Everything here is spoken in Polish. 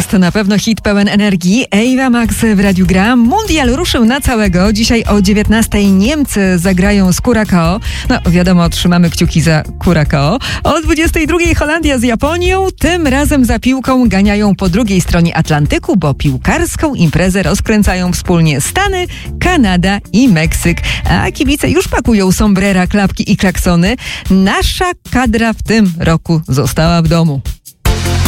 To na pewno hit pełen energii. Ava Max w Radiu Gra. Mundial ruszył na całego. Dzisiaj o 19:00 Niemcy zagrają z Curacao. No wiadomo, trzymamy kciuki za Curacao. O 22:00 Holandia z Japonią. Tym razem za piłką ganiają po drugiej stronie Atlantyku, bo piłkarską imprezę rozkręcają wspólnie Stany, Kanada i Meksyk. A kibice już pakują sombrera, klapki i klaksony. Nasza kadra w tym roku została w domu.